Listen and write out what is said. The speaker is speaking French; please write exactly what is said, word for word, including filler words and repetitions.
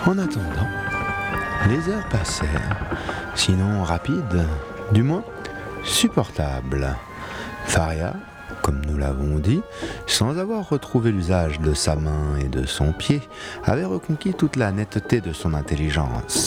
En attendant, les heures passèrent, sinon rapides, du moins supportables. Faria, comme nous l'avons dit, sans avoir retrouvé l'usage de sa main et de son pied, avait reconquis toute la netteté de son intelligence.